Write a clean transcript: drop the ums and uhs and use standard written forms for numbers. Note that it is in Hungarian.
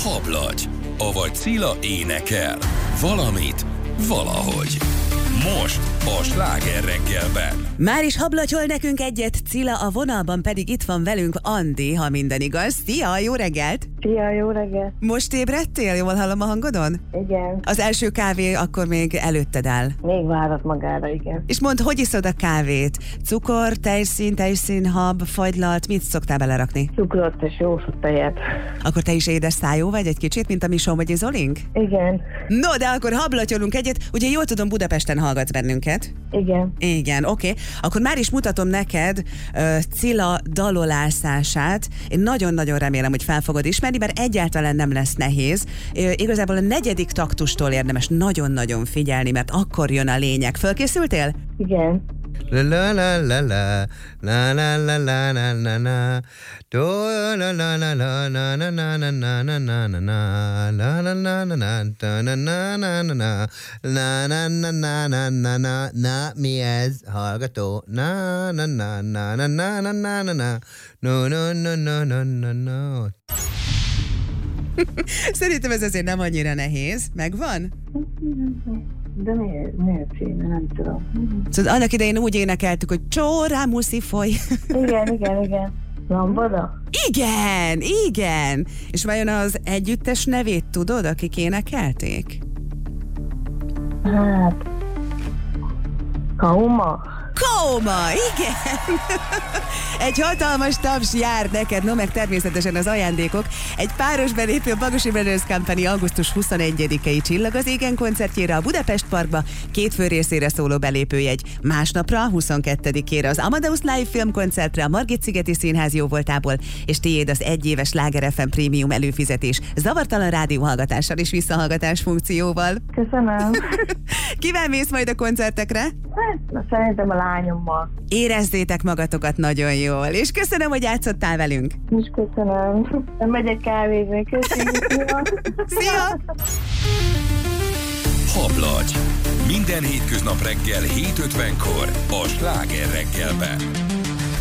Hablagy, avagy Cilla énekel. Valamit, valahogy. Most a Sláger reggelben. Már is hablatyol nekünk egyet Cilla, a vonalban pedig itt van velünk Andi, ha minden igaz. Szia, jó reggelt! Szia, jó reggelt! Most ébredtél? Jól hallom a hangodon? Igen. Az első kávé akkor még előtted áll. Még várat magára, igen. És mondd, hogy iszod a kávét? Cukor, tejszínhab, fagylalt, mit szoktál belerakni? Cukrot és jó tejet. Akkor te is édes szájú vagy egy kicsit, mint a mi Somogyi Zolink? Igen. No, de akkor hablatyolunk egyet. Ugye jól tudom, Budapesten hallgatsz bennünket? Igen. Igen, oké. Akkor már is mutatom neked Cilla dalolászását. Én nagyon-nagyon remélem, hogy fel fogod ismerni, mert egyáltalán nem lesz nehéz. Igazából a 4. taktustól érdemes nagyon-nagyon figyelni, mert akkor jön a lényeg. Fölkészültél? Igen. La la la la la la la la la la la la do la la la la la la la la la la la la la la la la la da na na na na na na na na na na na na na mi ez hallgató na na na na na na na na na na no no no no no no no. Szerintem ez azért nem annyira nehéz. Megvan? De miért csinál, nem tudom. Szóval annak idején úgy énekeltük, hogy csórá muszi foly. Igen. Lambada? Igen. És vajon az együttes nevét tudod, akik énekelték? Hát... Kauma? Kóma, igen! Egy hatalmas taps jár neked, no meg természetesen az ajándékok. Egy páros belépő a Bagosi Brothers Company augusztus 21-i Csillag az égen koncertjére a Budapest Parkba, 2 fő részére szóló belépőjegy. Másnapra, 22-ére az Amadeus Live filmkoncertre a Margit-szigeti Színház jóvoltából, és tiéd az 1 éves Sláger FM prémium előfizetés, zavartalan rádióhallgatással és visszahallgatás funkcióval. Köszönöm. Kivel mész majd a koncertekre? Hát, szerintem a lányommal. Érezzétek magatokat nagyon jól, és köszönöm, hogy játszottál velünk. És köszönöm. Megyek kávézni. Köszönöm. Szia! Hablagy. Minden hétköznap reggel 7:50-kor a Sláger reggelben.